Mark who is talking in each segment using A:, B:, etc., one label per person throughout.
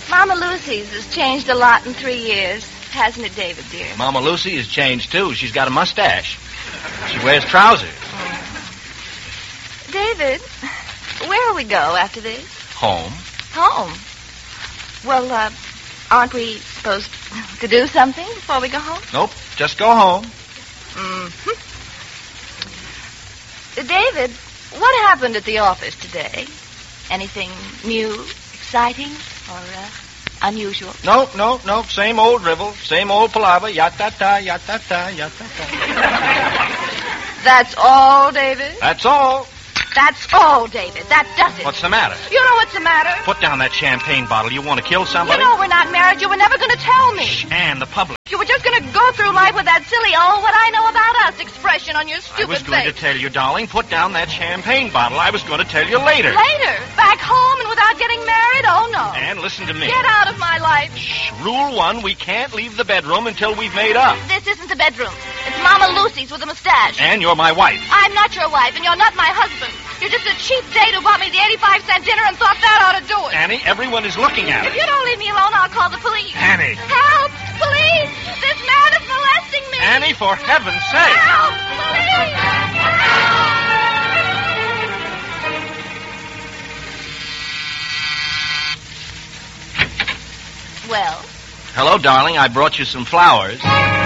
A: Mama Lucy's has changed a lot in 3 years, hasn't it, David, dear?
B: Mama Lucy has changed, too. She's got a mustache. She wears trousers.
A: David, where'll we go after this?
B: Home.
A: Home? Well, aren't we supposed to do something before we go home?
B: Nope, just go home.
A: Mm-hmm. David, what happened at the office today? Anything new, exciting, or unusual?
B: Nope. Same old drivel, same old palaver. Yat-ta-ta, yat-ta-ta, yat-ta-ta.
A: That's all, David?
B: That's all.
A: That's all, David. That does it.
B: What's the matter?
A: You know what's the matter?
B: Put down that champagne bottle. You want to kill somebody?
A: You know we're not married. You were never going to tell me.
B: Shh, Anne, the public.
A: You were just going to go through life with that silly, oh, what I know about us expression on your stupid face.
B: I was going to tell you, darling, put down that champagne bottle. I was going to tell you later.
A: Later? Back home and without getting married? Oh, no.
B: Anne, listen to me.
A: Get out of my life.
B: Shh. Rule 1, we can't leave the bedroom until we've made up.
A: This isn't the bedroom. It's Mama Lucy's with a mustache.
B: Anne, you're my wife.
A: I'm not your wife, and you're not my husband. You're just a cheap date who bought me the 85-cent dinner and thought that ought to do it.
B: Annie, everyone is looking at
A: If
B: it.
A: you don't leave me alone, I'll call the police.
B: Annie.
A: Help! Police! This man is molesting me!
B: Annie, for heaven's sake!
A: Help! Police! Help! Well?
B: Hello, darling. I brought you some flowers.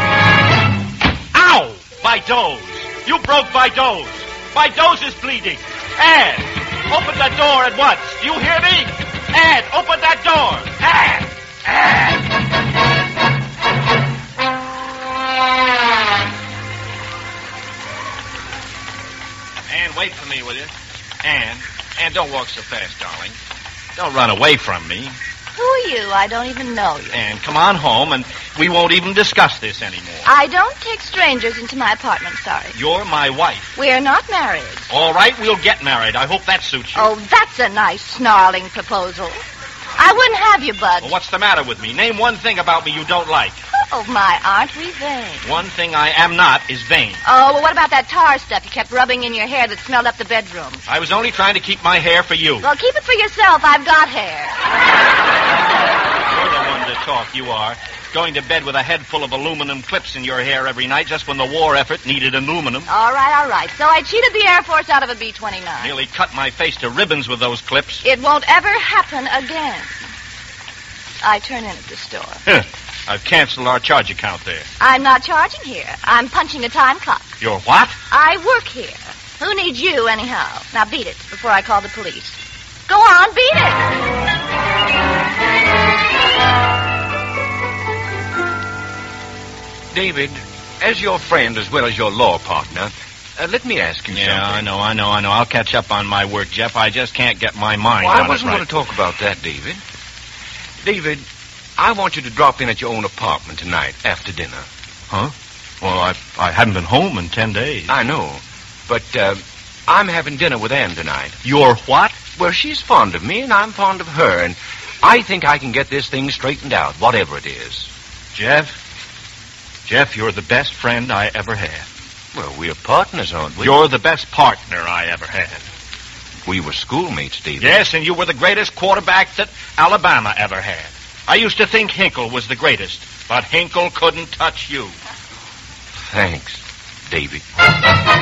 B: Ow! My nose! You broke my nose! My nose is bleeding! Anne! Open that door at once! Do you hear me? Anne, open that door! Anne! Anne, wait for me, will you? Anne, don't walk so fast, darling. Don't run away from me.
A: Who are you? I don't even know you.
B: Anne, come on home, and we won't even discuss this anymore.
A: I don't take strangers into my apartment, sorry.
B: You're my wife.
A: We're not married.
B: All right, we'll get married. I hope that suits you.
A: Oh, that's a nice, snarling proposal. I wouldn't have you, Bud.
B: Well, what's the matter with me? Name one thing about me you don't like.
A: Oh, my, aren't we vain?
B: One thing I am not is vain.
A: Oh, well, what about that tar stuff you kept rubbing in your hair that smelled up the bedroom?
B: I was only trying to keep my hair for you.
A: Well, keep it for yourself. I've got hair.
B: You're the one to talk, you are. Going to bed with a head full of aluminum clips in your hair every night just when the war effort needed aluminum.
A: All right. So I cheated the Air Force out of a B-29.
B: Nearly cut my face to ribbons with those clips.
A: It won't ever happen again. I turn in at the store.
B: I've canceled our charge account there.
A: I'm not charging here. I'm punching a time clock.
B: You're what?
A: I work here. Who needs you, anyhow? Now beat it before I call the police. Go on, beat it!
C: David, as your friend as well as your law partner, let me ask you something.
B: I know. I'll catch up on my work, Jeff. I just can't get my mind on it.
C: I wasn't going to talk about that, David. David, I want you to drop in at your own apartment tonight after dinner.
B: Huh? Well, I haven't been home in 10 days.
C: I know, but I'm having dinner with Anne tonight.
B: You're what?
C: Well, she's fond of me, and I'm fond of her, and I think I can get this thing straightened out, whatever it is.
B: Jeff, you're the best friend I ever had.
C: Well, we're partners, aren't we?
B: You're the best partner I ever had.
C: We were schoolmates, David.
B: Yes, and you were the greatest quarterback that Alabama ever had. I used to think Hinkle was the greatest, but Hinkle couldn't touch you.
C: Thanks, David.